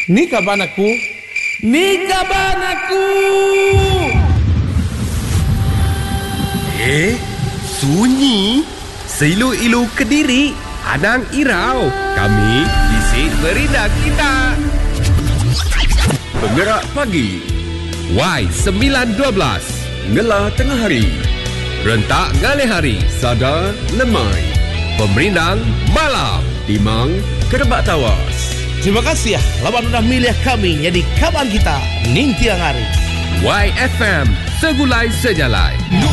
Ni kaban aku. Ni kaban aku. Sunyi. Seilu-ilu Kediri. Anang Irau. Kami isi berindah kita. Penggerak pagi. Y912. Ngelah tengah hari. Rentak ngalih hari. Sadar lemai. Pemerindang malam. Timang kerebak tawas. Terima kasih lawan sudah milih kami jadi kawan kita Ning Tiang Hari. YFM Segulai Sejalai.